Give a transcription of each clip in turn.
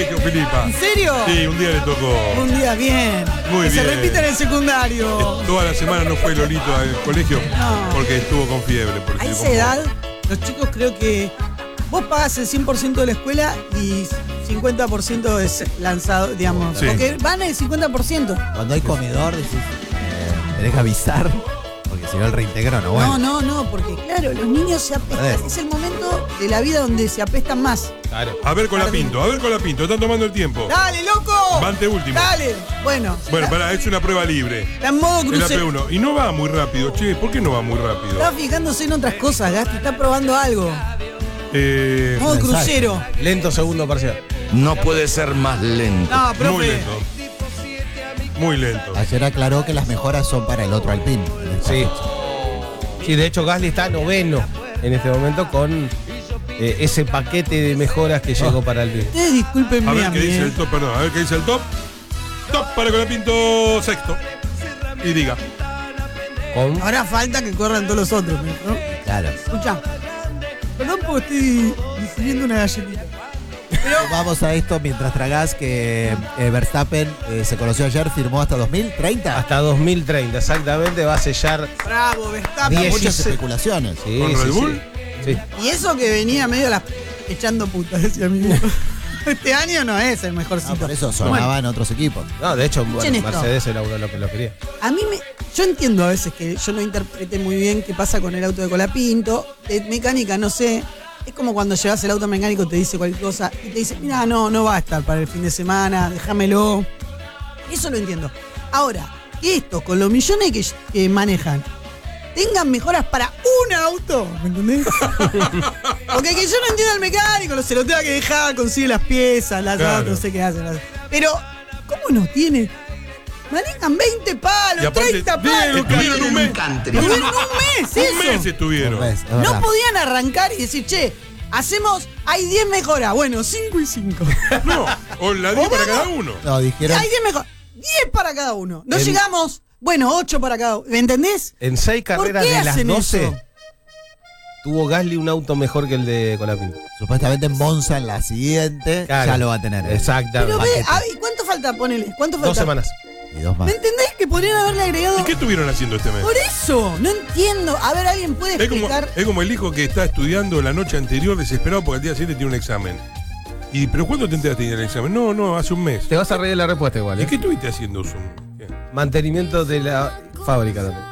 colegio, Filipa. ¿En serio? Sí, un día le tocó. Un día bien. Muy que bien. se repita en el secundario. Toda la semana no fue Lolito al colegio No. porque estuvo con fiebre. A esa edad, los chicos creo que vos pagás el 100% de la escuela y 50% es lanzado, digamos. Sí. Porque van el 50%. Cuando hay comedor, decís, tenés que avisar, porque si no el reintegro no vuelve. No, porque claro, los niños se apestan. Es el momento de la vida donde se apestan más. Claro. A ver con la Pinto, están tomando el tiempo. ¡Dale, loco! Vante último. ¡Dale! Bueno, Pará, es una prueba libre. está en modo El crucero. AP1. Y no va muy rápido, che, ¿por qué no va muy rápido? Está fijándose en otras cosas, Gasti, está probando algo. Modo mensaje. crucero. Lento segundo parcial. No puede ser más lento. No, profe. Muy lento. Muy lento. Ayer aclaró que las mejoras son para el otro Alpine. Sí. Sí, de hecho Gasly está noveno en este momento con ese paquete de mejoras que llegó para el BIM. Ustedes discúlpenme A ver a qué mí. dice el top, perdón, a ver qué dice el top. Top para Colapinto sexto. Y diga. Con Ahora falta que corran todos los otros, ¿no? Claro. Escucha. Perdón porque estoy recibiendo una galletita. Pero Vamos a esto mientras tragás que Verstappen se conoció ayer, firmó hasta 2030. hasta 2030, exactamente, va a sellar. bravo, Verstappen. Diez. Muchas 16. especulaciones. Sí, ¿Con Red Bull? Sí. Y eso que venía medio echando putas, decía mi viejo. Este año no es el mejorcito. No, por eso sonaba Bueno, en otros equipos. No, de hecho, Escuchen esto. Mercedes era uno de los que lo quería. a mí yo entiendo a veces que yo no interprete muy bien qué pasa con el auto de Colapinto. De mecánica, no sé. Es como cuando llevas el auto mecánico, te dice cualquier cosa y te dice, mira, no va a estar para el fin de semana, déjamelo. Eso lo entiendo. Ahora, que estos, con los millones que manejan, tengan mejoras para un auto, ¿me entendés? Porque que yo no entiendo al mecánico, se lo tenga que dejar, consigue las piezas, las Claro. autos, no sé qué hacen. Pero, ¿cómo nos tiene? Manejan 20 palos, Y aparte, 30 palos. estuvieron un mes. Estuvieron un mes, Un mes eso. estuvieron. Un mes, es verdad. No podían arrancar y decir, che, hay 10 mejoras. Bueno, 5 y 5. No, o la 10 para cada uno. No, dijeron. Hay 10 mejoras. 10 para cada uno. No En- llegamos, bueno, 8 para cada uno. ¿Me entendés? En 6 ¿Por carreras qué de las hacen 12 eso? tuvo Gasly un auto mejor que el de Colapinto. Supuestamente en Monza en la siguiente Claro. ya lo va a tener. Pero Exactamente. ve, ¿y cuánto falta? Ponele. ¿Cuánto falta? 2 semanas. Y dos más. ¿Me entendés que podrían haberle agregado? ¿Y qué estuvieron haciendo este mes? Por eso, no entiendo. A ver, ¿alguien puede explicar? Es como el hijo que está estudiando la noche anterior desesperado porque al día siguiente tiene un examen. ¿Pero cuándo te enteraste del examen? No, hace un mes. Te vas a reír de la respuesta igual. ¿Y qué estuviste haciendo, Zoom? ¿Qué? Mantenimiento de la fábrica también.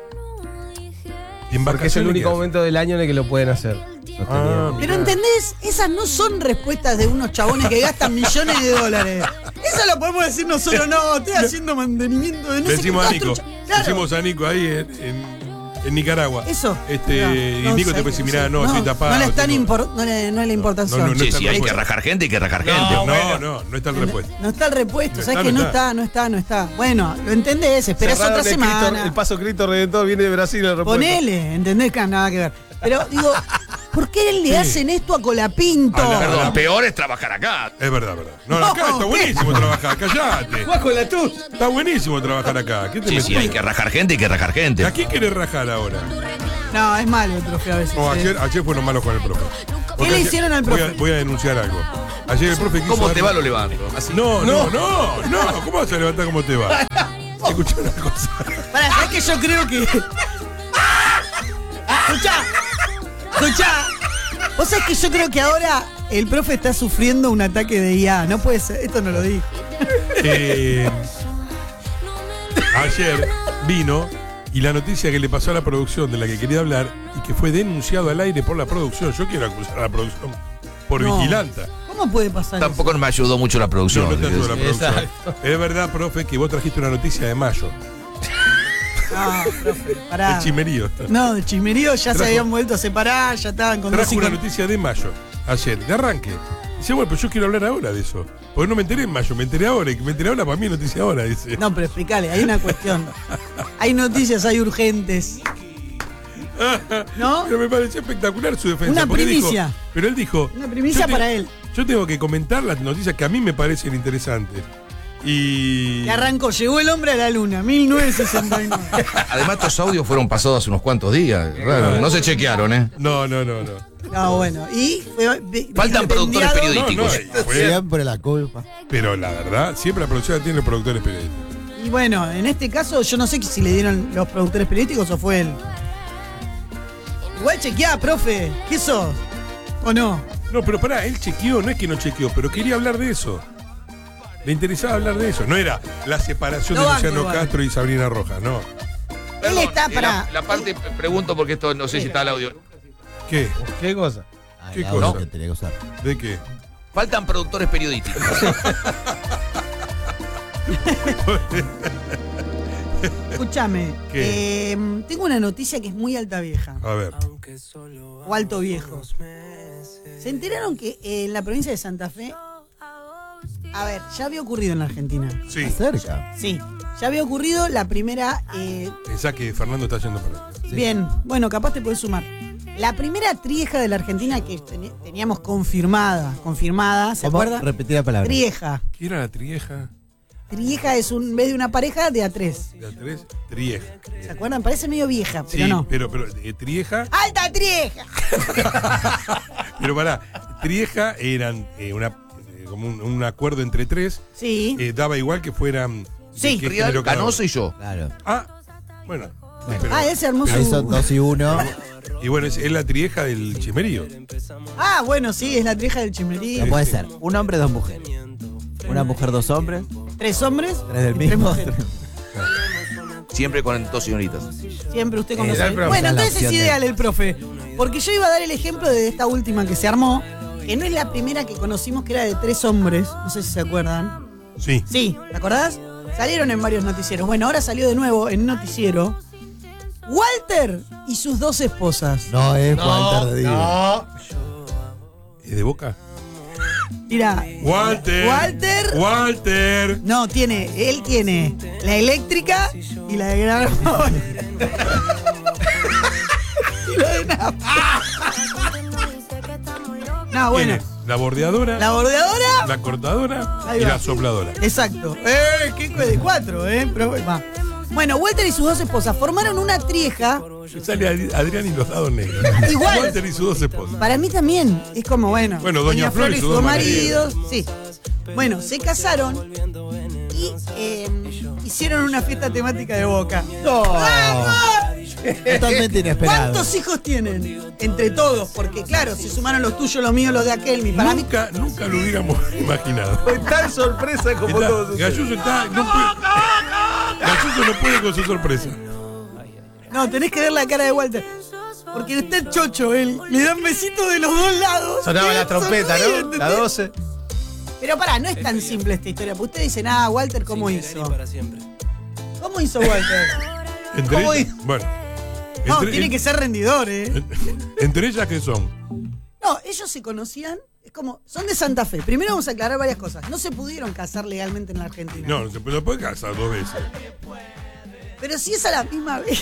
¿Y en Porque es el vacaciones único qué momento del año en el que lo pueden hacer. Ah, Pero ¿entendés? Esas no son respuestas de unos chabones que gastan millones de dólares. Eso lo podemos decir nosotros, no, estoy haciendo mantenimiento de no Le sé qué decimos a otro Nico. Claro. Decimos a Nico ahí en Nicaragua. Eso. Y Nico te puede decir, mirá, no, estoy tapado. No le están tengo- no es la importación. No, no, Sí, está sí, hay que respuesta. rajar gente, hay que rajar gente. No está el repuesto. No está el repuesto, No ¿sabes está, que no no está? Bueno, lo entendés, esperás Cerraron otra el Cristo- semana. el paso Cristo Redentor viene de Brasil. El repuesto. Ponele, ¿entendés? Que nada que ver. Pero digo, ¿por qué le hacen esto a Colapinto? Perdón, peor es trabajar acá. Es verdad. No, acá No, está buenísimo trabajar, callate. Jugás con la tuya. Está buenísimo trabajar acá. ¿Qué te Sí, metes? sí, hay que rajar gente, hay que rajar gente. ¿A quién querés rajar ahora? No, es malo el profe a veces. No, ¿eh? ayer fueron malos con el profe. Porque le ayer- hicieron al profe? Voy a denunciar algo. Ayer el profe quiso. ¿Cómo te va? darle- Lo levanto. Así. No. ¿Cómo vas a levantar cómo te va? Escuchá una cosa. Pará, ¿sabes que yo creo que. Escuchá. Vos sabés que yo creo que ahora el profe está sufriendo un ataque de IA. No puede ser, esto no lo dijo. Ayer vino y la noticia que le pasó a la producción de la que quería hablar y que fue denunciado al aire por la producción. Yo quiero acusar a la producción por No. vigilanta. ¿Cómo puede pasar Tampoco me ayudó mucho la No, producción. no te ayuda la producción. Exacto. Es verdad, profe, que vos trajiste una noticia de mayo. eso? No, profe, pará. De chimerío. No, de chismerío ya se Trajo- habían vuelto a separar, ya estaban con Trajo una dos noticia de mayo, ayer, de arranque. Dice, bueno, pero yo quiero hablar ahora de eso. Porque no me enteré en mayo, me enteré ahora. Y que me enteré ahora para mí es noticia ahora, dice. No, pero explícale, hay una cuestión. Hay noticias, hay urgentes. ¿No? Pero me pareció espectacular su defensa. Una porque primicia. dijo- pero él dijo. Una primicia yo para él. Yo tengo que comentar las noticias que a mí me parecen interesantes. Y. Que arrancó, llegó el hombre a la luna, 1969. Además, estos audios fueron pasados hace unos cuantos días. Raro, no se chequearon, ¿eh? No. No, bueno, y Faltan productores vilipendiado. periodísticos. Fue- Siempre la culpa. pero la verdad, siempre la producción tiene productores periodísticos. Y bueno, en este caso, yo no sé si le dieron los productores periodísticos o fue él. Igual chequeá, profe, ¿qué sos? ¿O no? No, pero pará, él chequeó, no es que no chequeó, pero quería hablar de eso. Le interesaba hablar de eso. No era la separación No de banco Luciano igual. Castro y Sabrina Rojas, no. Él está para. La parte, pregunto porque esto no sé si está el audio. ¿Qué? ¿Qué cosa? ¿Qué la cosa? que tenía que usar. ¿De qué? Faltan productores periodísticos. Escúchame, ¿Qué? tengo una noticia que es muy alta vieja. A ver. O alto viejo. ¿Se enteraron que en la provincia de Santa Fe? A ver, ya había ocurrido en la Argentina. Sí. Cerca. Sí, ya había ocurrido la primera. Pensá que Fernando está yendo para allá. Bien, bueno, capaz te puedes sumar. La primera trieja de la Argentina que teníamos confirmada, ¿se ¿Cómo? acuerda? Repetir la palabra. Trieja. ¿Qué era la trieja? Trieja es en vez de una pareja de a tres. ¿La tres? Trieja. ¿Se acuerdan? Parece medio vieja, pero Sí, no. pero trieja. ¡Alta trieja! Pero pará, trieja eran como un acuerdo entre tres. Sí. Daba igual que fueran. Sí. ¿de qué Rial, género cada Canoso uno? y yo. Claro. Ah, bueno. Pero- Ese hermoso. Ahí son 2 y 1. y bueno, es la trieja del chismerío. Ah, bueno, sí, es la trieja del chimerío. No puede ser. Un hombre, 2 mujeres. Una mujer, 2 hombres. 3 hombres. 3 del y tres mismo. mujeres. Siempre con 2 señoritas. Siempre usted Era conoce. el profe. Bueno, Era la entonces es opción de- ideal el profe. Porque yo iba a dar el ejemplo de esta última que se armó, que no es la primera que conocimos, que era de 3 hombres. No sé si se acuerdan. Sí. Sí, ¿te acordás? Salieron en varios noticieros. Bueno, ahora salió de nuevo en un noticiero. Walter y sus 2 esposas. No es Walter de Diego. No. ¿Es de Boca? Mira, Walter. no, él tiene la eléctrica y la de gran amor. Y la de nafta. No, bueno, Tiene la bordeadora, la bordeadora. la cortadora Ahí y va. la sopladora. Exacto. Qué de 4, pero va. Bueno, Walter y sus 2 esposas formaron una trieja. Sale Adrián y los dados negros. Igual. Walter y sus 2 esposas. Para mí también. Es como, bueno. Bueno, Doña Flor y sus 2 maridos. Sí. Bueno, se casaron y hicieron una fiesta temática de Boca. Totalmente inesperado. ¿Cuántos hijos tienen? Entre todos, porque claro, se sumaron los tuyos, los míos, los de aquel. Para mí. Nunca lo hubiéramos imaginado. Fue tan sorpresa como Está- todos ustedes. Galluso está. Galluso no puede con su sorpresa. No, tenés que ver la cara de Walter. Porque está el chocho, él. Le dan besitos de los 2 lados. Sonaba Y él la trompeta, sonríe, ¿no? ¿entendés? La 12. Pero pará, no es tan simple esta historia. Porque ustedes dicen, Walter, ¿cómo hizo? ¿Cómo hizo Walter? Entre ¿Cómo ellas, bueno. No, tiene que ser rendidor, Entre ellas, ¿qué son? No, ellos se conocían, es como, son de Santa Fe. Primero vamos a aclarar varias cosas. No se pudieron casar legalmente en la Argentina. No se puede casar 2 veces. Pero si es a la misma vez.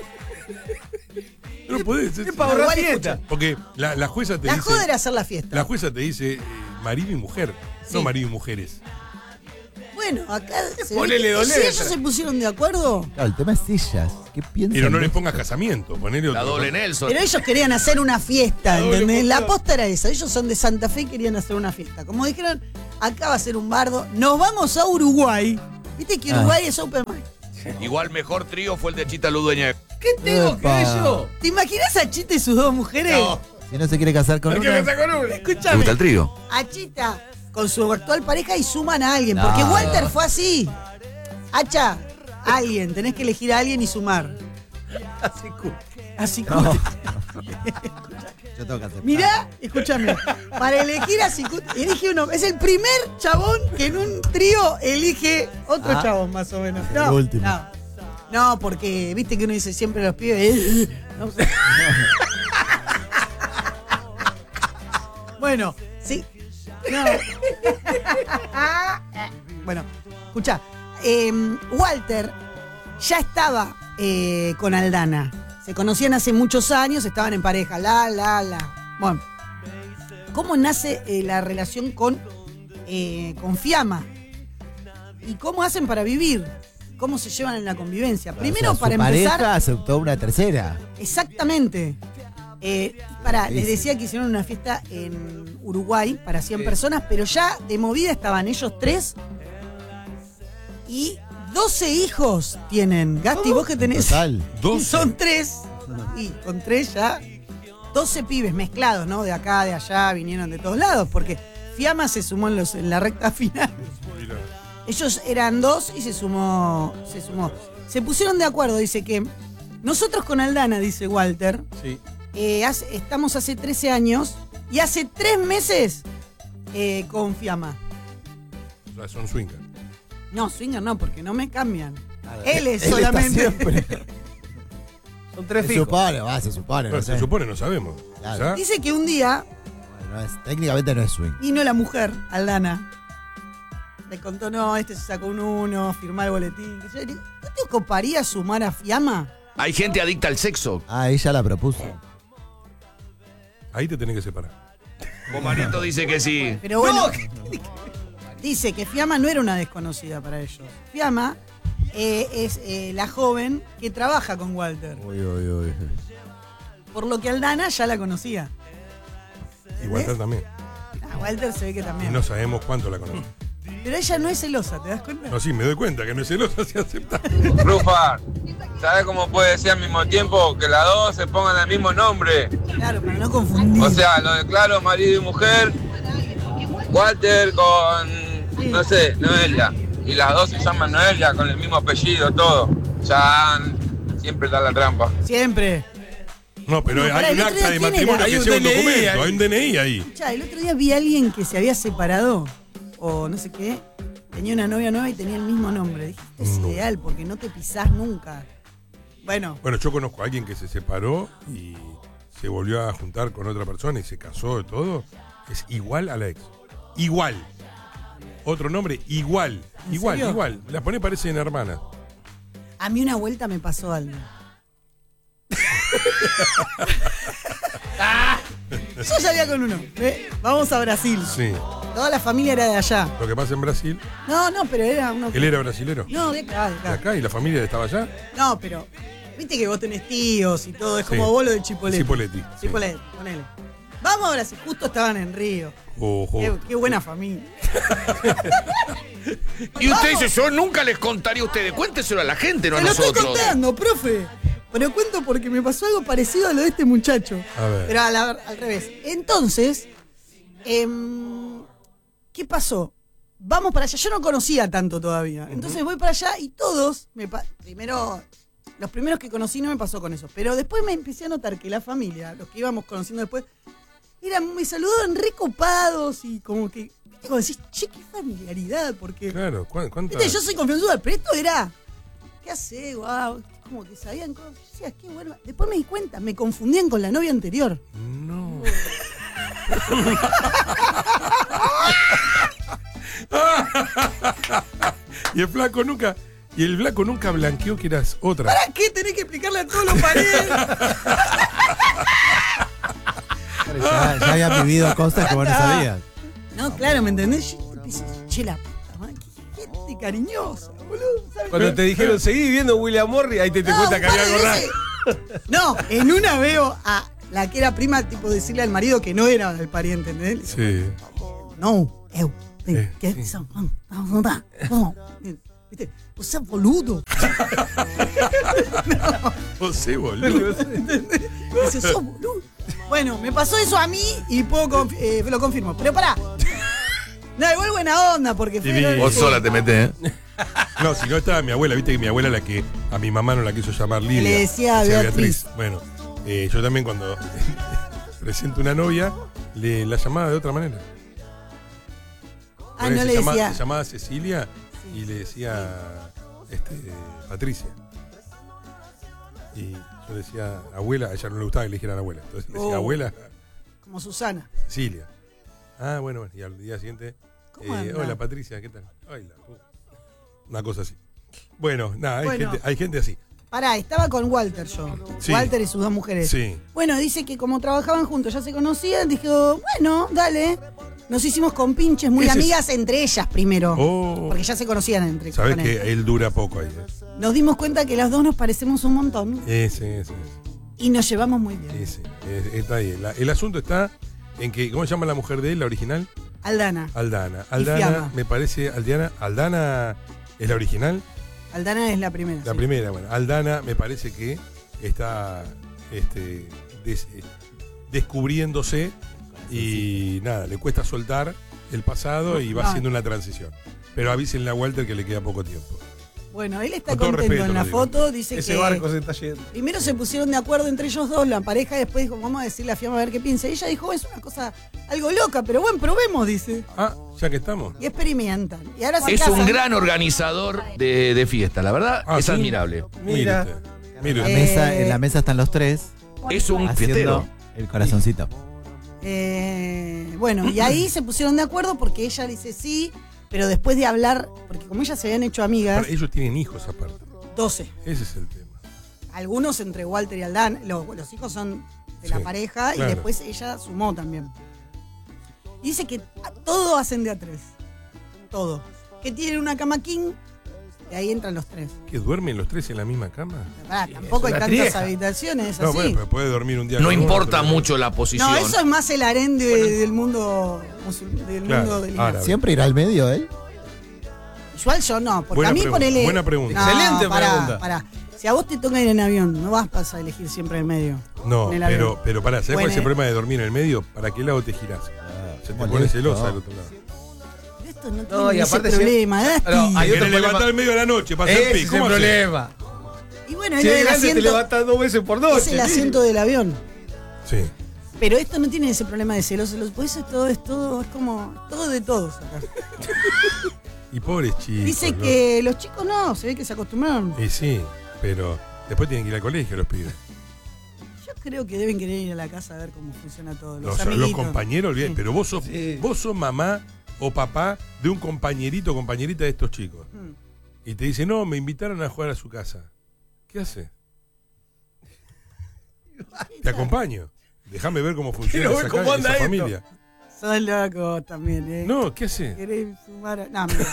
No puede ser. para ahorrar Igual fiesta. escucha, Porque la jueza te la dice. joda era hacer la fiesta. La jueza te dice marido y mujer, Sí. no marido y mujeres. Bueno, acá se Ponele ve que- dos si letras. ellos se pusieron de acuerdo, Claro, el tema es sillas. ¿Qué piensan? Pero no le de pongas esto? casamiento, ponele La otro. doble Nelson. pero ellos querían hacer una fiesta, doble ¿entendés? La punto. posta era esa. Ellos son de Santa Fe y querían hacer una fiesta. Como dijeron, acá va a ser un bardo. Nos vamos a Uruguay. Viste que Uruguay es open mind. Igual mejor trío fue el de Chita Ludueña. ¿Qué tengo que Epa. ver yo? ¿Te imaginas a Chita y sus 2 mujeres? No. Si no se quiere casar con ¿Por qué una. me sacó una? ¿Te Escúchame. gusta el trío? A Chita con su actual pareja y suman a alguien. Porque No. Walter fue así. Hacha, alguien. Tenés que elegir a alguien y sumar. Así No. como. Yo tengo que hacer. Mirá, escúchame. Para elegir a Cicut, elige uno. Es el primer chabón que en un trío elige otro Ah. chabón, más o menos. El último. No. No, porque viste que uno dice siempre a los pibes. No sé. Bueno, sí. No. Bueno, escucha. Walter ya estaba con Aldana. Se conocían hace muchos años, estaban en pareja. Bueno, ¿cómo nace la relación con Fiamma? ¿Y cómo hacen para vivir? ¿Cómo se llevan en la convivencia? Primero, O sea, para su empezar. pareja aceptó una tercera. Exactamente. Les decía que hicieron una fiesta en Uruguay para 100 personas, pero ya de movida estaban ellos 3 y 12 hijos tienen. Gasti, vos que tenés. Total. 12. Son 3. Y con 3 ya. 12 pibes mezclados, ¿no? De acá, de allá, vinieron de todos lados, porque Fiamma se sumó en la recta final. Mirá. Ellos eran 2 y se sumó. Se pusieron de acuerdo, dice que nosotros con Aldana, dice Walter, Sí. estamos hace 13 años y hace 3 meses con Fiamma. O sea, son swingers. No, swinger no, porque no me cambian. Claro, Él es está solamente. siempre. Son 3 Se fijos. supone, se supone. Bueno, No se sé. supone, no sabemos. Claro. ¿Ya? Dice que un día Bueno, técnicamente no es swing. vino la mujer, Aldana. Le contó, no, este se sacó un 1, firmó el boletín. Que yo le digo, ¿no te ocuparía sumar a Fiamma? Hay gente adicta al sexo. Ah, ella la propuso. Ahí te tenés que separar. Bomarito dice que sí. Pero bueno, dice que Fiamma no era una desconocida para ellos. Fiamma es la joven que trabaja con Walter. Uy, uy, uy. Por lo que Aldana ya la conocía. Y Walter también. A Walter se ve que Y también. no sabemos cuánto la conoce. Pero ella no es celosa, ¿te das cuenta? No, sí, me doy cuenta que no es celosa, se acepta. Rufa, ¿sabes cómo puede ser al mismo tiempo que las dos se pongan el mismo nombre? Claro, para no confundir. O sea, lo declaro marido y mujer, Walter con, no sé, Noelia. Y las dos se llaman Noelia con el mismo apellido, todo. Ya siempre está la trampa. Siempre. No, pero No, pará, hay el un otro acta día, de ¿quién matrimonio era? que Hay un sea un DNI documento, ahí. hay un DNI ahí. Escuchá, el otro día vi a alguien que se había separado, o no sé qué, tenía una novia nueva y tenía el mismo nombre. Dije, esto es No. ideal porque no te pisás nunca. Bueno, Bueno, yo conozco a alguien que se separó y se volvió a juntar con otra persona y se casó y todo. Es igual a la ex. Igual. Otro nombre, igual. ¿En Igual, serio? igual. Las pone parecen hermanas. a mí una vuelta me pasó algo. Yo salía con uno. Vamos a Brasil. Sí. Toda la familia era de allá. Lo que pasa en Brasil, No, pero era uno. él era brasilero. No, de acá, de De acá. acá y la familia estaba allá. No, pero. Viste que vos tenés tíos y todo, es Sí. como vos lo de Chipoleti. Chipoleti, sí. Chipoleti, ponele. Vamos a Brasil, justo estaban en Río. Ojo. Qué buena familia. Y usted dice, yo nunca les contaría a ustedes. Cuénteselo a la gente, no a Te lo estoy nosotros. contando, profe. Pero cuento porque me pasó algo parecido a lo de este muchacho. A ver. Pero al revés. Entonces, ¿qué pasó? Vamos para allá. Yo no conocía tanto todavía. Entonces voy para allá y todos, los primeros que conocí no me pasó con eso. Pero después me empecé a notar que la familia, los que íbamos conociendo después, me saludaban recopados y como que, viste, como decís, che, qué familiaridad, porque... Claro, ¿cuántas? Viste, yo soy confianzuda, pero esto era. ¿Qué hace? Wow. Como que sabían cosas. Decías, qué bueno. Después me di cuenta, me confundían con la novia anterior. No. Y el flaco nunca blanqueó que eras otra. ¿Para qué tenés que explicarle a todos los paredes? Ya habían vivido cosas que vos no sabías. No, claro, ¿me entendés? Yo empecé, che, la puta madre, qué gente cariñosa, boludo. ¿sabes? Cuando te dijeron, seguí viviendo William Morris, ahí te cuenta que había algo raro. No, en una veo a la que era prima, tipo decirle al marido que no era el pariente, ¿entendés? Sí. No, ¿qué sí. son? No, ¿viste? O sea, boludo. Oh, sí, boludo. Dice, sos boludo. Bueno, me pasó eso a mí y lo confirmo. Pero pará. No, igual buena onda, porque fue. Divino. Vos sola te metés, ¿eh? No, si no estaba mi abuela, viste que mi abuela la que a mi mamá no la quiso llamar Lidia. Le decía Beatriz. Bueno, yo también cuando presento una novia, la llamaba de otra manera. Ah, no le decía. Se llamaba Cecilia y le decía Patricia. Y yo decía abuela, a ella no le gustaba que le dijeran abuela. Entonces le decía abuela Como Susana. Cecilia. Ah, bueno, y al día siguiente, ¿Cómo anda? hola Patricia, ¿qué tal? Ay, una cosa así. Bueno, nada, Bueno. hay gente así. Pará, estaba con Walter yo. Sí. Walter y sus dos mujeres. Sí. Bueno, dice que como trabajaban juntos, ya se conocían, dijo, bueno, dale. nos hicimos compinches muy Ese es- amigas entre ellas primero. Oh. Porque ya se conocían entre Sabés con él. que él dura poco ahí. Nos dimos cuenta que las dos nos parecemos un montón Ese. y nos llevamos muy bien. Está ahí. El asunto está en que, ¿cómo se llama la mujer de él, la original? Aldana. Aldana. Y Aldana, Fiamma. me parece, Aldana es la original. Aldana es la primera. La sí. primera, bueno. Aldana me parece que está descubriéndose y nada, le cuesta soltar el pasado y va No. haciendo una transición. Pero avísenle a Walter que le queda poco tiempo. Bueno, él está Con todo contento respeto en la lo digo. foto, dice Ese que barco se está yendo. primero se pusieron de acuerdo entre ellos dos, la pareja, y después dijo, vamos a decirle a Fiamma a ver qué piensa. Y ella dijo, es una cosa algo loca, pero bueno, probemos, dice. Ah, ya que estamos. Y experimentan. Y ahora se Es casan. un gran organizador de fiesta, la verdad, Ah, es ¿sí? admirable. Mire usted. Mire La usted. mesa, en la mesa están los tres Es un haciendo fiestero. el corazoncito. Bueno, y ahí se pusieron de acuerdo porque ella dice sí, pero después de hablar, porque como ellas se habían hecho amigas, Ahora, ellos tienen hijos aparte. 12. Ese es el tema. Algunos entre Walter y Aldana, los hijos son de la Sí, pareja claro. y después ella sumó también. Y dice que todo hacen de a tres. Todo. Que tienen una cama king y ahí entran los tres. ¿Que duermen los tres en la misma cama? Pará, tampoco hay una tantas trieja. habitaciones No, así. bueno, pero puede dormir un día No con uno, importa otro con mucho la posición. No, eso es más el harén del mundo del Claro, mundo del árabe. Islam. ¿Siempre irá al medio él? Igual yo no, porque Buena a mí pregunta, ponele. buena pregunta. No, Excelente pará, pregunta. pará. Si a vos te toca ir en avión, no vas a elegir siempre el medio. No, en el avión. pero pará, ¿sabes cuál Bueno, es el problema de dormir en el medio? ¿Para qué lado te girás? Se te pone molesto. celosa del otro lado. Esto no No, tiene y ese aparte si- problema, Gasti. No, hay otro Querés levantar problema. en medio de la noche, para hacer Ese pis. es el ¿Cómo haces? problema. Y bueno, Si es es el grande, te asiento, levantas 2 veces por noche. es el asiento del avión. Sí. Pero esto no tiene ese problema de celoso. Por eso es como todo de todos acá. Y pobres chicos. Dice ¿no? que los chicos no, se ve que se acostumbraron. Y sí, pero después tienen que ir al colegio los pibes. Yo creo que deben querer ir a la casa a ver cómo funciona todo. Los Los amiguitos. compañeros, bien, Sí. pero vos sos, Sí. vos sos mamá o papá de un compañerito o compañerita de estos chicos. Mm. Y te dice, no, me invitaron a jugar a su casa. ¿Qué hace? Te acompaño. Déjame ver cómo funciona Quiero ver esa, cómo anda esa esto. familia. Sos loco también, ¿eh? No, ¿qué hace? ¿Querés fumar? No, mira.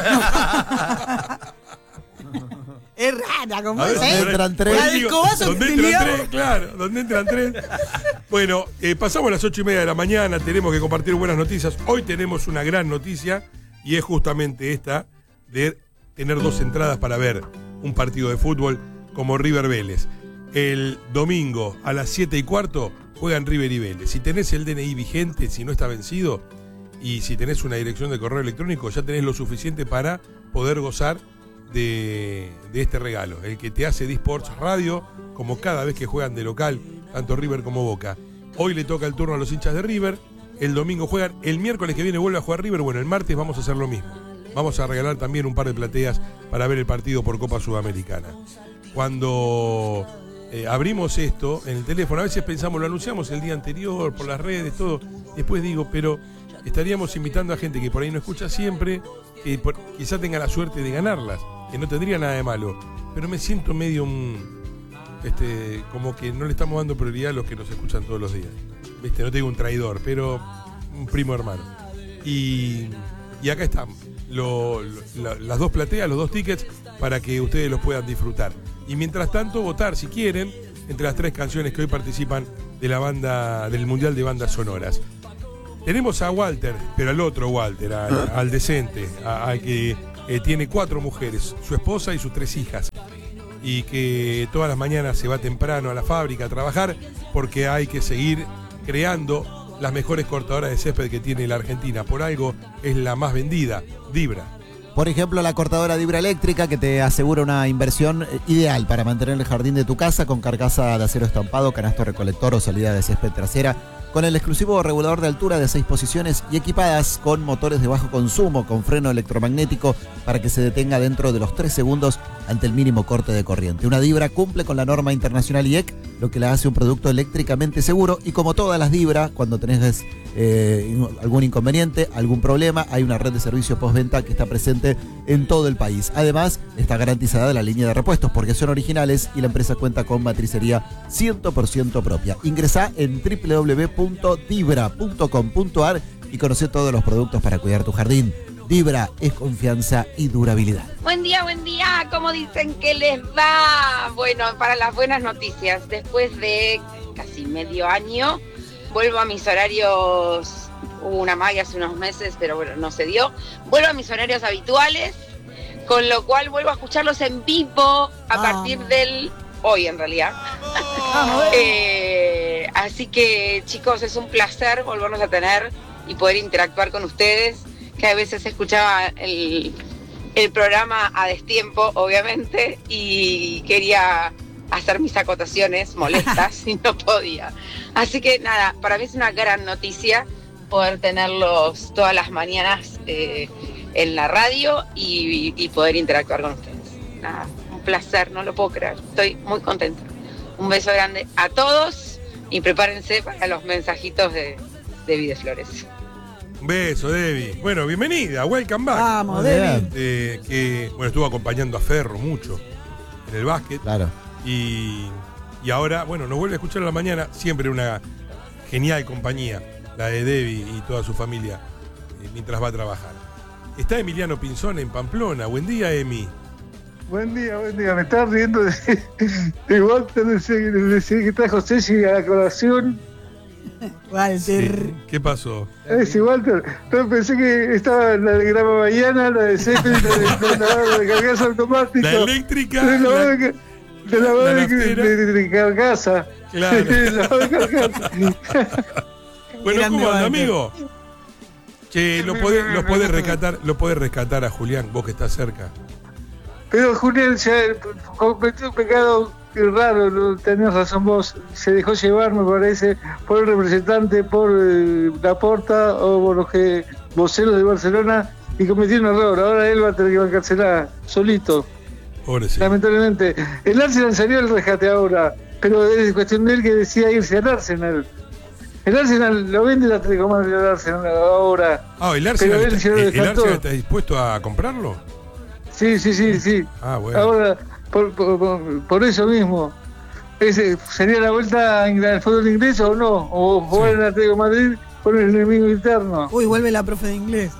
Es rara, como A ver, es, ¿dónde ¿eh? entran tres? La del cobazo ¿Dónde que entran teníamos. tres? Claro, ¿dónde entran tres? Bueno, pasamos las 8:30 de la mañana, tenemos que compartir buenas noticias. Hoy tenemos una gran noticia y es justamente esta de tener 2 entradas para ver un partido de fútbol como River Vélez. El domingo a las 7:15 juegan River y Vélez. Si tenés el DNI vigente, si no está vencido, y si tenés una dirección de correo electrónico, ya tenés lo suficiente para poder gozar de este regalo, el que te hace D-Sports Radio, como cada vez que juegan de local, tanto River como Boca. Hoy le toca el turno a los hinchas de River, el domingo juegan, el miércoles que viene vuelve a jugar River, bueno, el martes vamos a hacer lo mismo. Vamos a regalar también un par de plateas para ver el partido por Copa Sudamericana. Cuando abrimos esto en el teléfono, a veces pensamos, lo anunciamos el día anterior, por las redes, todo, después digo, pero estaríamos invitando a gente que por ahí no escucha siempre, que quizá tenga la suerte de ganarlas, que no tendría nada de malo, pero me siento medio como que no le estamos dando prioridad a los que nos escuchan todos los días. ¿Viste? No te digo un traidor, pero un primo hermano. Y acá están las 2 plateas, los 2 tickets, para que ustedes los puedan disfrutar. Y mientras tanto, votar, si quieren, entre las 3 canciones que hoy participan de la banda del Mundial de Bandas Sonoras. Tenemos a Walter, pero al otro Walter, al decente, al que tiene 4 mujeres, su esposa y sus 3 hijas, y que todas las mañanas se va temprano a la fábrica a trabajar porque hay que seguir creando las mejores cortadoras de césped que tiene la Argentina. Por algo es la más vendida, Dibra. Por ejemplo, la cortadora Dibra eléctrica, que te asegura una inversión ideal para mantener el jardín de tu casa, con carcasa de acero estampado, canasto recolector o salida de césped trasera, con el exclusivo regulador de altura de 6 posiciones y equipadas con motores de bajo consumo, con freno electromagnético para que se detenga dentro de los 3 segundos ante el mínimo corte de corriente. Una Dibra cumple con la norma internacional IEC, lo que la hace un producto eléctricamente seguro, y como todas las Dibra, cuando tenés algún inconveniente, algún problema, hay una red de servicio postventa que está presente en todo el país. Además, está garantizada la línea de repuestos porque son originales y la empresa cuenta con matricería 100% propia. Ingresá en www.dibra.com.ar y conoce todos los productos para cuidar tu jardín. Vibra es confianza y durabilidad. Buen día, ¿cómo dicen que les va? Bueno, para las buenas noticias, después de casi medio año, vuelvo a mis horarios, hubo una magia hace unos meses, pero bueno, no se dio, vuelvo a mis horarios habituales, con lo cual vuelvo a escucharlos en vivo a partir del hoy en realidad. Así que chicos, es un placer volvernos a tener y poder interactuar con ustedes, que a veces escuchaba el programa a destiempo, obviamente, y quería hacer mis acotaciones molestas y no podía. Así que nada, para mí es una gran noticia poder tenerlos todas las mañanas en la radio y poder interactuar con ustedes. Nada, un placer, no lo puedo creer, estoy muy contenta. Un beso grande a todos y prepárense para los mensajitos de Debbie de Flores. Un beso, Debbie. Bueno, bienvenida, welcome back. Vamos, Debbie. Que bueno, estuvo acompañando a Ferro mucho en el básquet. Claro. Y ahora, bueno, nos vuelve a escuchar a la mañana. Siempre una genial compañía, la de Debbie y toda su familia, mientras va a trabajar. Está Emiliano Pinzón en Pamplona. Buen día, Emi. Buen día. Me estaba riendo de Walter, de que trajo Ceci a la colación. Walter. Sí. ¿Qué pasó? Ese Walter. No, pensé que estaba la de grama mañana, la de Ceci, la de cargaza automático. La eléctrica. De la cargaza. Claro. De cargaza. Bueno, Grande ¿cómo anda, Walter. amigo? Che, lo podés rescatar a Julián, vos que estás cerca. Pero Julián ya cometió un pecado raro, ¿no? Tenés razón vos, se dejó llevar, me parece, por el representante, por Laporta o por los voceros de Barcelona y cometió un error. Ahora él va a tener que bancársela solito, Pobrecito. lamentablemente. El Arsenal salió el rescate ahora, pero es cuestión de él que decía irse al Arsenal. El Arsenal lo vende el Atlético de Madrid, el Arsenal ahora. Ah, ¿el Pero Arsenal, él se lo el descartó. Arsenal está dispuesto a comprarlo? Sí. Ah, bueno. Ahora, por eso mismo, ¿sería la vuelta al fútbol inglés o no? O jugar en el Atlético de Madrid con el enemigo interno. Uy, vuelve la profe de inglés.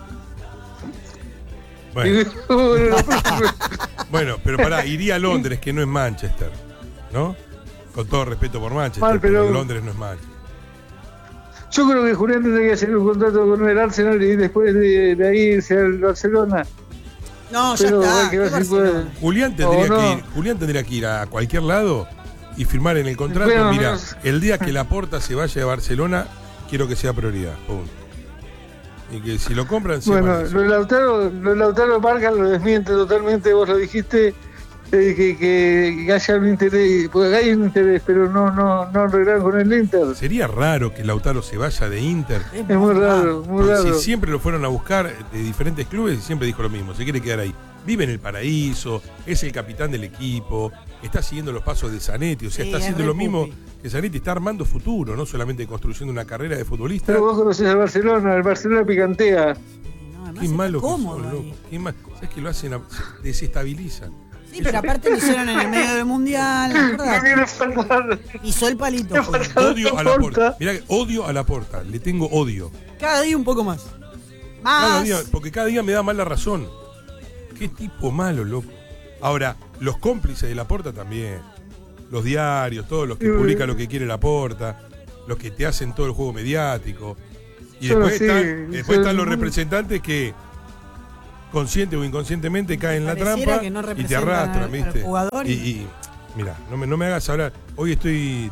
Bueno, pero pará, iría a Londres, que no es Manchester, ¿no? Con todo respeto por Manchester, Mal, pero Londres no es Manchester. Yo creo que Julián tendría que hacer un contrato con el Arsenal y después de ahí irse al Barcelona. No, ya Pero está. hay que ver ¿Qué si puede. Barcelona? Julián tendría que ir a cualquier lado y firmar en el contrato. Bueno, mira, no. el día que Laporta se vaya de Barcelona, quiero que sea prioridad. Punto. Y que si lo compran, Bueno, sepan eso. lo de Lautaro Marca lo desmiente totalmente, vos lo dijiste, que haya un interés, porque hay un interés, pero no arreglaron con el Inter. Sería raro que Lautaro se vaya de Inter. Es muy raro, muy Porque raro. si siempre lo fueron a buscar de diferentes clubes y siempre dijo lo mismo, se quiere quedar ahí. Vive en el paraíso, es el capitán del equipo, está siguiendo los pasos de Zanetti, o sea, Sí, está es haciendo re lo mismo pupi. que Zanetti, está armando futuro, no solamente construyendo una carrera de futbolista. Pero vos conocés al Barcelona, el Barcelona picantea. No, además Qué está malo que cómodo son, ahí. loco. Qué mal. ¿Sabes que lo hacen? Se desestabilizan. Sí, pero aparte lo hicieron en el medio del mundial, ¿no? No viene a faltar. Pisó el palito. Julián. Odio a la Laporta. porta. Mirá, que odio a la porta. Le tengo odio. Cada día un poco más. Cada Más. día, porque cada día me da mal la razón. Qué tipo malo, loco. Ahora, los cómplices de la porta también. Los diarios, todos los que publican lo que quiere la porta, los que te hacen todo el juego mediático. Y Yo después, sí, después yo- están los representantes que consciente o inconscientemente caen en la Pareciera trampa que no y te representan arrastran, al ¿viste? jugador Y mira, no me hagas hablar. Hoy estoy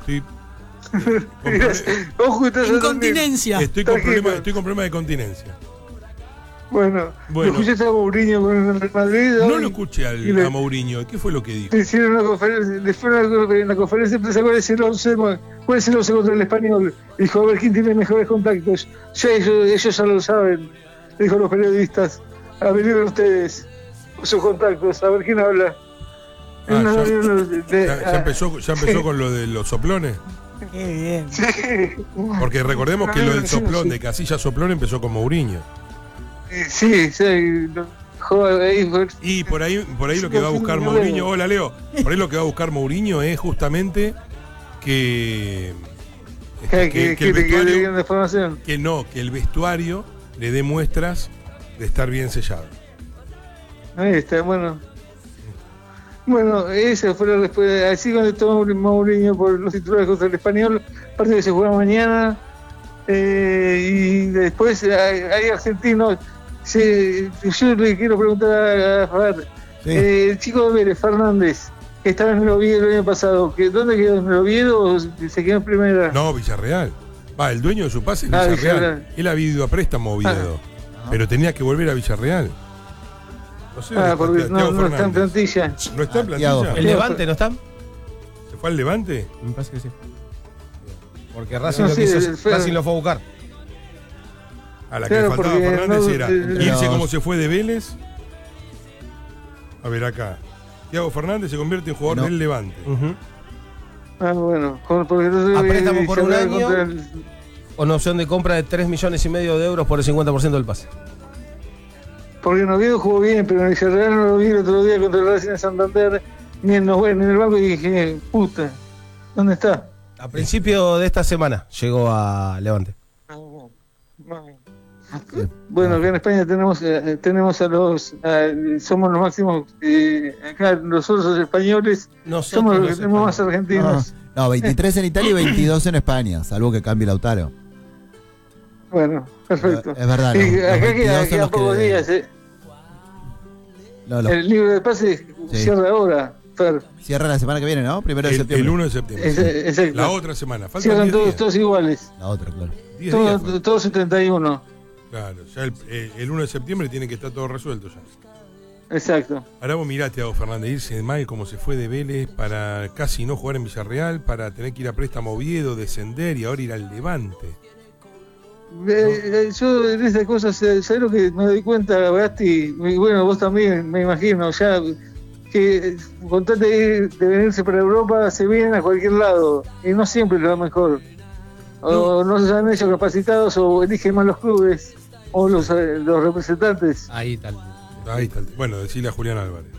Ojo, estás Incontinencia. estoy con Tranquilo. problemas de continencia. Bueno, Bueno. lo escuchaste a Mourinho con el Real Madrid. No hoy, lo escuché y a Mourinho. ¿Qué fue lo que dijo? le hicieron una conferencia, en la conferencia de prensa, ¿cuál es el 11 contra el Español? Dijo, a ver quién tiene mejores contactos. Ya ellos ya lo saben, dijo los periodistas. Averigüen ustedes sus contactos, a ver quién habla. Ah, No, ya- no, ¿Ya empezó con lo de los soplones? Qué bien. Porque recordemos que lo del soplón, de Casillas Soplón, empezó con Mourinho. Sí, ahí fue. Y por ahí lo que va a buscar Mourinho, hola Leo, por ahí lo que va a buscar Mourinho es justamente que Que le dieron de formación. Que no, que el vestuario le dé muestras de estar bien sellado. Ahí está, bueno. Bueno, esa fue la respuesta. Así contestó Mourinho por los titulares contra el Español. Aparte que se juega mañana. Y después hay argentinos. Yo le quiero preguntar a Fer. Sí. El chico de Vélez, Fernández, que estaba en el Oviedo el año pasado. ¿Dónde quedó? ¿En el Oviedo o se quedó en primera? No, Villarreal. El dueño de su pase es Villarreal. Villarreal. Él había ido a préstamo a Oviedo. Pero tenía que volver a Villarreal. No sé, porque no está en plantilla. ¿No está en plantilla? ¿El Levante no está? ¿Se fue al Levante? Me parece que sí. Porque Racing lo fue a buscar. A la que le faltaba a Fernández era irse como se fue de Vélez. A ver acá. Thiago Fernández se convierte en jugador del Levante. Bueno. Porque a préstamo por un año. Con opción de compra de 3,5 millones de euros por el 50% del pase. Porque en Oviedo jugó bien, pero en Villarreal no lo vi el otro día contra el Racing de Santander, ni en el banco, y dije, puta, ¿dónde está? A principio de esta semana llegó a Levante. Bueno, acá en España tenemos somos los máximos, acá nosotros los españoles somos los que tenemos más argentinos. No, 23 en Italia y 22 en España, salvo que cambie Lautaro. Bueno, perfecto. Es verdad. Acá quedan pocos días. El libro de pase cierra ahora, Fer. Cierra la semana que viene, ¿no? 1 de septiembre. El 1 de septiembre. Exacto. La otra semana. Cierran todos iguales. La otra, claro. Todos 71. Claro, ya el 1 de septiembre tiene que estar todo resuelto ya. Exacto. Ahora vos mirá, Thiago Fernández, irse de mal como se fue de Vélez para casi no jugar en Villarreal, para tener que ir a préstamo a Oviedo, descender y ahora ir al Levante. Yo en estas cosas, ¿sabes lo que me doy cuenta, Gasti? Y bueno, vos también, me imagino, ya que con tal de venirse para Europa se vienen a cualquier lado y no siempre lo mejor. O no se han hecho capacitados o eligen mal los clubes o los representantes. Ahí está. Bueno, decirle a Julián Álvarez.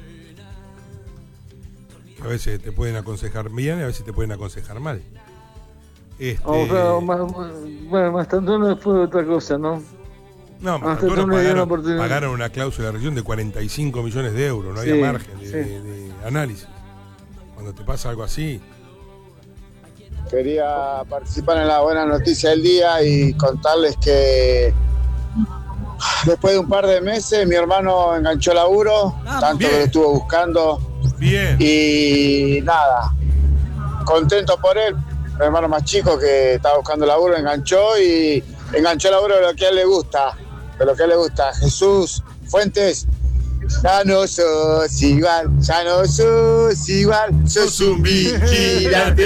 A veces te pueden aconsejar bien y a veces te pueden aconsejar mal. Bueno, Mastantuono fue otra cosa, ¿no? No, Mastantuono pagaron una cláusula de rescisión de 45 millones de euros, no había margen de análisis. Cuando te pasa algo así. Quería participar en la buena noticia del día y contarles que después de un par de meses mi hermano enganchó laburo, tanto que lo estuvo buscando. Bien. Y nada, contento por él. Mi hermano más chico que estaba buscando laburo enganchó laburo de lo que a él le gusta. Jesús Fuentes, ya no sos igual, sos un vigilante.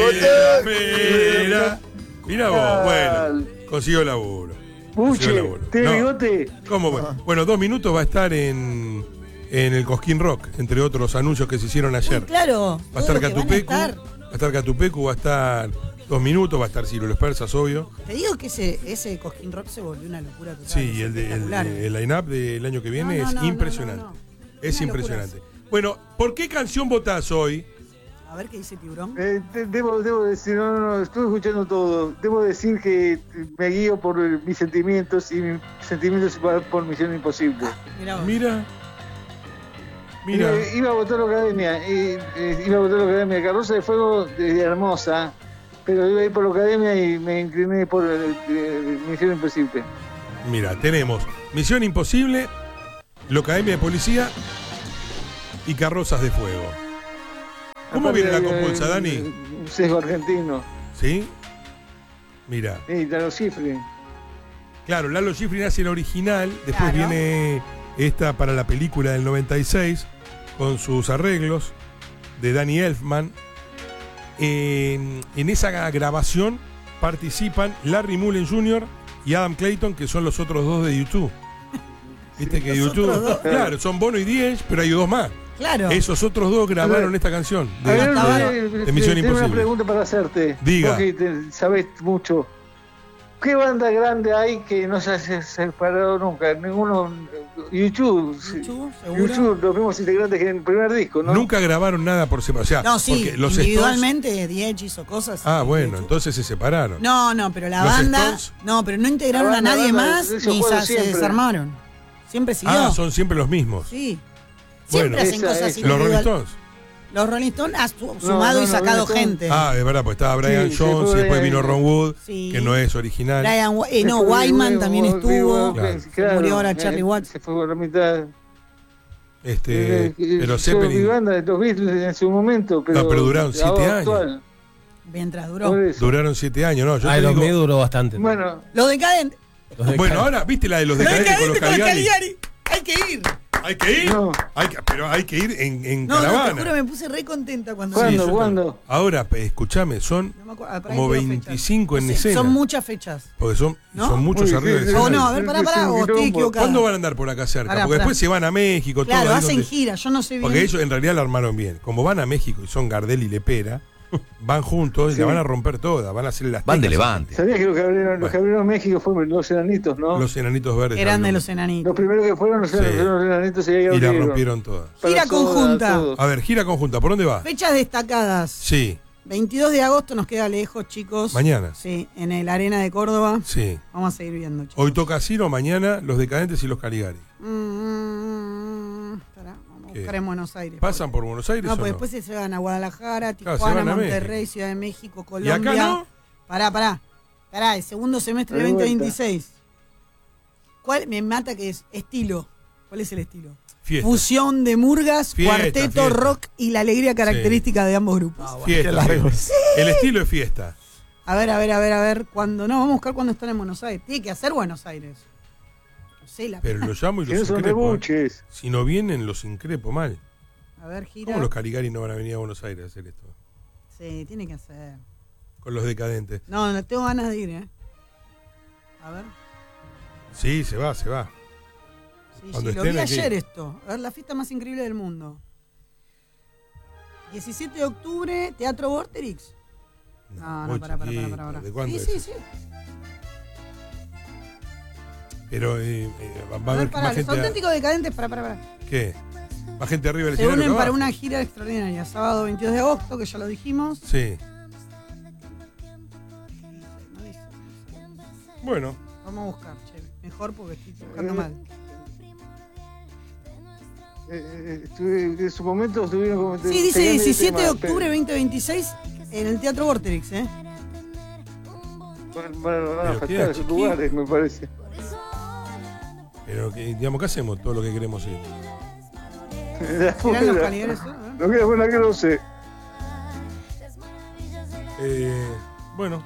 Mirá vos, bueno, consiguió laburo. Bigote. ¿Cómo? Bueno, 2 minutos va a estar en el Cosquín Rock, entre otros anuncios que se hicieron ayer. Claro. Va a estar Catupecu, va a estar 2 minutos, va a estar Ciro Los Persas, obvio. Te digo que ese Cosquín Rock se volvió una locura total. Sí, el line-up del año que viene es impresionante. Es impresionante. Bueno, ¿por qué canción votás hoy? A ver qué dice Tiburón. Debo decir, estuve escuchando todo. Debo decir que me guío por mis sentimientos y mis sentimientos por Misión Imposible. Mira. Iba a votar la Academia. Carroza de Fuego de Hermosa, pero iba a ir por la Academia y me incliné por Misión Imposible. Mira, tenemos Misión Imposible, la Academia de Policía y Carrozas de Fuego. ¿Cómo viene la compulsa, Dani? Un sesgo argentino. ¿Sí? Mira. Lalo Schifrin. Claro, Lalo Schifrin hace la original, después viene esta para la película del 96, con sus arreglos de Danny Elfman. En esa grabación participan Larry Mullen Jr. y Adam Clayton, que son los otros dos de YouTube. Viste que YouTube, claro, son Bono y Diez, pero hay 2 más. Claro. Esos otros 2 grabaron esta canción de Misión Imposible. Tengo una pregunta para hacerte. Diga. Vos que sabés mucho. ¿Qué banda grande hay que no se ha separado nunca? Ninguno. YouTube, ¿seguro? los mismos integrantes que en el primer disco, ¿no? Nunca grabaron nada por separado. O sea, No, sí, porque los individualmente Diez hizo cosas. Ah, bueno, The Edge. entonces se separaron. No, pero la ¿Los banda. Stones? No, pero no integraron La banda, a nadie más ellos ni juegan se siempre. desarmaron. Siempre siguió. Ah, son siempre los mismos. Sí. Bueno, Siempre hacen esa cosas es. ¿Los Rolling individuales. Stones? Los Rolling Stones ha sumado no, y sacado Rolling Stones. gente. Ah, es verdad, pues estaba Brian Sí, Jones fue y después Brian- vino Ron Wood, Sí. que no es original. Wyman también estuvo. Claro. Se murió ahora Charlie Watts. Se fue por la mitad. Pero Mi Zeppelin. banda de los Beatles en su momento, pero. No, pero duraron 7 ahora años. actual. Mientras duró. Por eso. Duraron 7 años, ¿no? Yo te Iron digo- Maiden duró bastante. Bueno, Los decadentes. Bueno, ahora, ¿viste la de los decadentes con los Caligari? Hay que ir. Hay que ir. No. Pero hay que ir en No, te caravana. juro, me puse re contenta cuando ¿Cuándo? yo ¿Cuándo? Ahora, escúchame, son No me acuerdo, por ahí como tengo 25 fechas. en Sí, escena. son muchas fechas. Porque son ¿No? muchos Uy, arriba sí, del sí, O escenario. no, a ver, pará, o estoy equivocada. ¿Cuándo van a andar por acá cerca? Pará, Porque pará. después se van a México, Claro, todo ahí hacen donde- gira, yo no sé bien. Porque ellos en realidad la armaron bien. Como van a México y son Gardel y Lepera, van juntos y la van a romper toda, van a hacer las Van de tecas. levante. ¿Sabías que los que abrieron México fueron los enanitos, no? Los enanitos verdes. Eran de hablamos. los enanitos. Los primeros que fueron los Sí. enanitos y ahí Y la abrieron. rompieron todas. Gira Para soda, conjunta. todo. A ver, gira conjunta, ¿por dónde va? Fechas destacadas. Sí, 22 de agosto nos queda lejos, chicos. mañana. Sí, en el Arena de Córdoba. Sí. Vamos a seguir viendo, chicos. Hoy toca Ciro, mañana los decadentes y los Caligari. Pará, vamos a ¿Qué? buscar en Buenos Aires. ¿Pasan por Buenos Aires No, o pues no? después se van a Guadalajara, Claro, se Tijuana, van a Monterrey, México. Ciudad de México, ¿Y Colombia. acá no? Pará, el segundo semestre del De vuelta. 2026. ¿Cuál me mata que es? Estilo. ¿Cuál es el estilo? Fiesta. Fusión de murgas, Fiesta, cuarteto, fiesta. rock y la alegría característica de ambos grupos. Fiesta, fiesta. El estilo es fiesta. A ver, ¿cuándo? No, vamos a buscar cuándo están en Buenos Aires. Tiene que hacer Buenos Aires. No sé, Pero los llamo y Que los no son increpo. rebuches. Si no vienen, los increpo mal. A ver, gira. ¿Cómo los Caligari no van a venir a Buenos Aires a hacer esto? Sí, tiene que hacer. Con los decadentes. No tengo ganas de ir, A ver. Sí, se va. Sí, Cuando lo vi estén aquí. ayer esto. A ver, la fiesta más increíble del mundo. 17 de octubre, Teatro Vorterix. No, muy pará. chiquito. ¿De cuándo Sí, es? sí. Pero va a haber Pará, más los gente. auténticos decadentes, pará. ¿Qué? ¿Más gente arriba del Se escenario? unen que para abajo? una gira extraordinaria. Sábado 22 de agosto, que ya lo dijimos. Sí. No dice. Bueno, Vamos a buscar, che. Mejor porque estoy buscando mal. En su momento estuvieron como. Sí, dice pegando el 17 de tema, octubre 2026 en el Teatro Vorterix, Van a Pero faltar queda esos lugares, me parece. pero digamos, ¿qué hacemos? Todo lo que queremos ir. De ¿Serán los afuera. Caligari? ¿No? No queda buena que no sé. Bueno,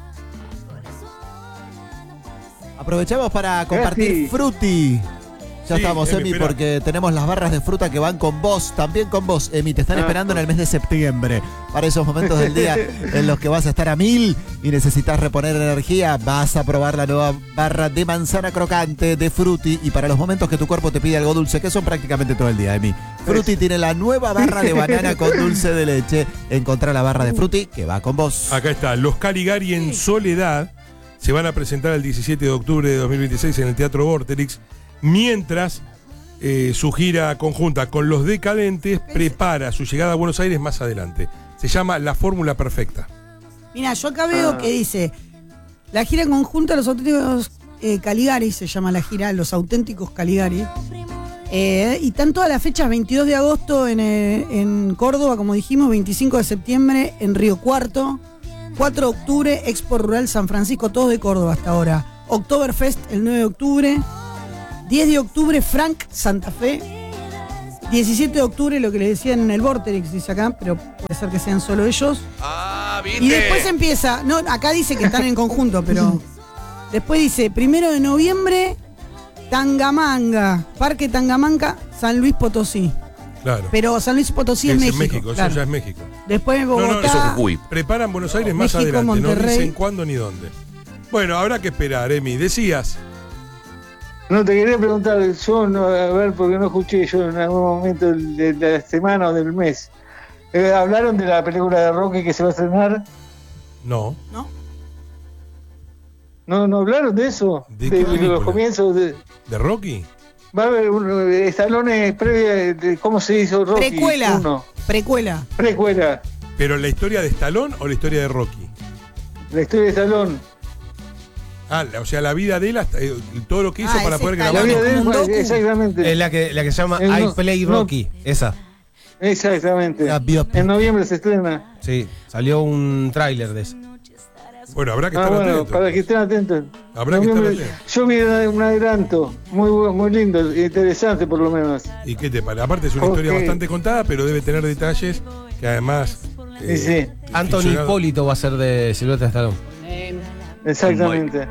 Aprovechamos para compartir Fruti. Ya Sí, estamos, Emi, Emi, espera. porque tenemos las barras de fruta que van con vos, también con vos, Emi. Te están esperando en el mes de septiembre. Para esos momentos del día en los que vas a estar a 1000 y necesitas reponer energía, vas a probar la nueva barra de manzana crocante de Fruti. Y para los momentos que tu cuerpo te pide algo dulce, que son prácticamente todo el día, Emi. Fruti tiene la nueva barra de banana con dulce de leche. Encontrá la barra de Fruti que va con vos. acá está. Los Caligari en Soledad se van a presentar el 17 de octubre de 2026 en el Teatro Vorterix, mientras su gira conjunta con los decadentes prepara su llegada a Buenos Aires más adelante. Se llama La Fórmula Perfecta. Mira, yo acá veo que dice la gira en conjunto de los auténticos Caligari, se llama la gira Los Auténticos Caligari. Y están todas las fechas, 22 de agosto en Córdoba, como dijimos, 25 de septiembre en Río Cuarto, 4 de octubre Expo Rural San Francisco, todos de Córdoba hasta ahora. Oktoberfest el 9 de octubre, 10 de octubre Frank Santa Fe, 17 de octubre lo que les decían en el Vorterix, dice acá, pero puede ser que sean solo ellos. Ah, ¿viste? Y después empieza, no, acá dice que están en conjunto, pero después dice 1 de noviembre Tangamanga, Parque Tangamanga, San Luis Potosí. Claro. Pero San Luis Potosí es en México. México, claro. eso ya es México. Después Bogotá. Eso es Jujuy. Preparan Buenos Aires más México, adelante, no Monterrey. dicen cuándo ni dónde. Bueno, habrá que esperar, Emi. Decías. No, te quería preguntar, yo no, a ver, porque no escuché yo en algún momento de la semana o del mes. ¿Hablaron de la película de Rocky que se va a estrenar? No. ¿No? ¿No hablaron de eso? ¿De De qué película? los comienzos de... ¿De Rocky? Va a haber estalones previa de cómo se hizo Rocky. Precuela. ¿Pero la historia de Stallone o la historia de Rocky? La historia de Stallone. O sea, la vida de él, todo lo que hizo para poder grabar. La vida de él, exactamente. Es la que se llama I Play Rocky, esa. Exactamente. En noviembre se estrena. Sí, salió un tráiler de eso. Bueno, habrá que estar atentos. Para que estén atentos. Habrá que estar atentos. Yo vi un adelanto muy lindo, interesante por lo menos. ¿Y qué te parece? Aparte es una historia bastante contada, pero debe tener detalles que además... sí. Anthony Hipólito va a ser de Sylvester Stallone. Exactamente.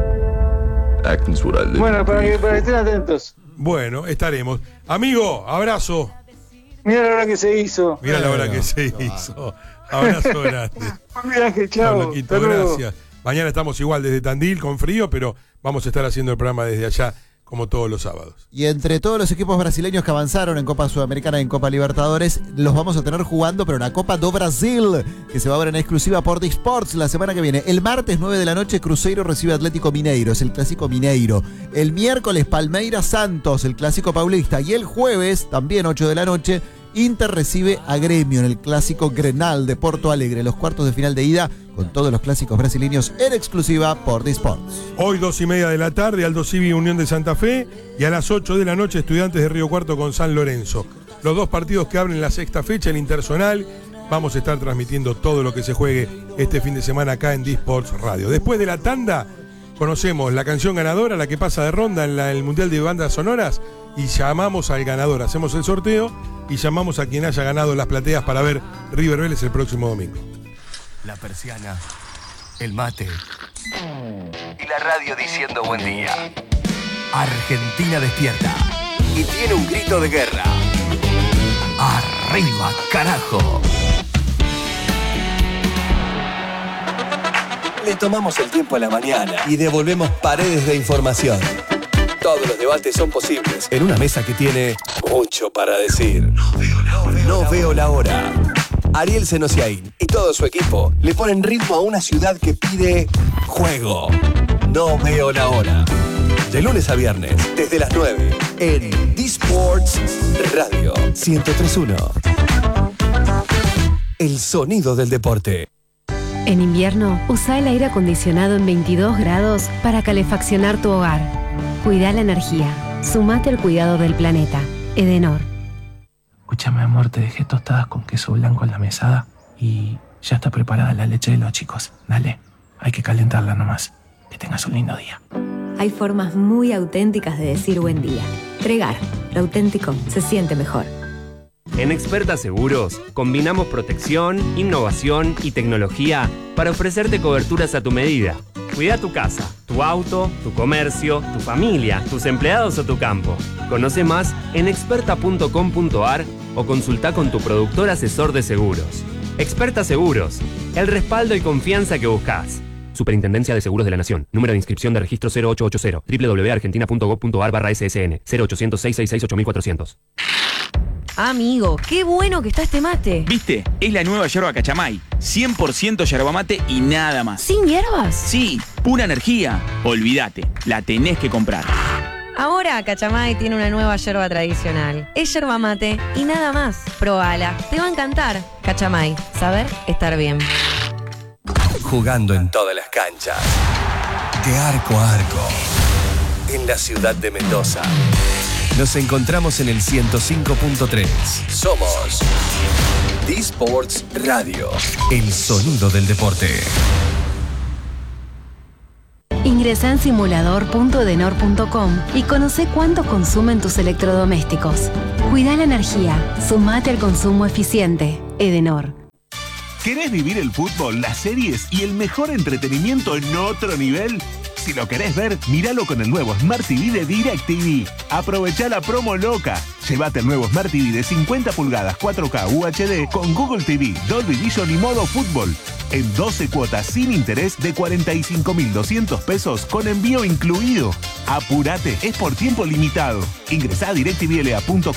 Bueno, para que estén atentos. Bueno, estaremos. Amigo, abrazo. Mira la hora que se hizo. Mira la hora que se hizo. Abrazo grande. Un viaje, chao. Gracias. Mañana estamos igual desde Tandil con frío, pero vamos a estar haciendo el programa desde allá como todos los sábados. Y entre todos los equipos brasileños que avanzaron en Copa Sudamericana y en Copa Libertadores, los vamos a tener jugando, pero en la Copa do Brasil, que se va a ver en exclusiva por Dick Sports la semana que viene. El martes 9 de la noche, Cruzeiro recibe Atlético Mineiro, es el clásico mineiro. El miércoles, Palmeiras Santos, el clásico paulista. Y el jueves, también 8 de la noche, Inter recibe a Gremio en el clásico Grenal de Porto Alegre, los cuartos de final de ida con todos los clásicos brasileños en exclusiva por The Sports. Hoy 2:30 de la tarde, Aldo Civi Unión de Santa Fe, y a las 8 de la noche Estudiantes de Río Cuarto con San Lorenzo. Los dos partidos que abren la sexta fecha, el Interzonal. Vamos a estar transmitiendo todo lo que se juegue este fin de semana acá en The Sports Radio. Después de la tanda, conocemos la canción ganadora, la que pasa de ronda en el Mundial de Bandas Sonoras, y llamamos al ganador. Hacemos el sorteo y llamamos a quien haya ganado las plateas para ver River Vélez el próximo domingo. La persiana, el mate y la radio diciendo buen día. Argentina despierta y tiene un grito de guerra. ¡Arriba, carajo! Le tomamos el tiempo a la mañana y devolvemos paredes de información. Todos los debates son posibles en una mesa que tiene mucho para decir. No veo la hora. Ariel Senosiaín y todo su equipo le ponen ritmo a una ciudad que pide juego. No veo la hora. De lunes a viernes, desde las 9, en The Sports Radio 103.1. El sonido del deporte. En invierno, usa el aire acondicionado en 22 grados para calefaccionar tu hogar. Cuida la energía. Sumate al cuidado del planeta. Edenor. Escúchame, amor, te dejé tostadas con queso blanco en la mesada y ya está preparada la leche de los chicos. Dale, hay que calentarla nomás. Que tengas un lindo día. Hay formas muy auténticas de decir buen día. Tregar, lo auténtico se siente mejor. En Experta Seguros, combinamos protección, innovación y tecnología para ofrecerte coberturas a tu medida. Cuida tu casa, tu auto, tu comercio, tu familia, tus empleados o tu campo. Conoce más en experta.com.ar o consulta con tu productor asesor de seguros. Experta Seguros, el respaldo y confianza que buscas. Superintendencia de Seguros de la Nación. Número de inscripción de registro 0880 www.argentina.gov.ar/ssn 0800-666-8400. Amigo, qué bueno que está este mate. ¿Viste? Es la nueva yerba Cachamay. 100% yerba mate y nada más. ¿Sin hierbas? Sí, pura energía. Olvídate, la tenés que comprar. Ahora Cachamay tiene una nueva yerba tradicional. Es yerba mate y nada más. Probala, te va a encantar. Cachamay, saber estar bien. Jugando en todas las canchas. De arco a arco. En la ciudad de Mendoza. Nos encontramos en el 105.3. Somos The Sports Radio. El sonido del deporte. Ingresá en simulador.edenor.com y conoce cuánto consumen tus electrodomésticos. Cuida la energía. Sumate al consumo eficiente. Edenor. ¿Querés vivir el fútbol, las series y el mejor entretenimiento en otro nivel? Si lo querés ver, míralo con el nuevo Smart TV de DirecTV. Aprovechá la promo loca. Llévate el nuevo Smart TV de 50 pulgadas 4K UHD con Google TV, Dolby Vision y modo fútbol. En 12 cuotas sin interés de 45.200 pesos con envío incluido. Apurate, es por tiempo limitado. Ingresá a directvla.com.ar